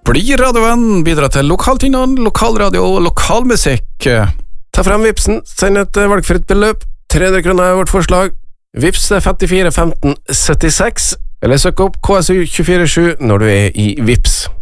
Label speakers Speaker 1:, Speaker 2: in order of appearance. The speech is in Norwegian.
Speaker 1: Bli radiovenn, bidra til lokaltinnene, lokalradio og lokalmusikk.
Speaker 2: Ta frem Vipsen, send et valgfritt beløp. 300 kroner er vårt forslag. Vips 54 15 76, eller søk opp KSU 247 når du er i Vips.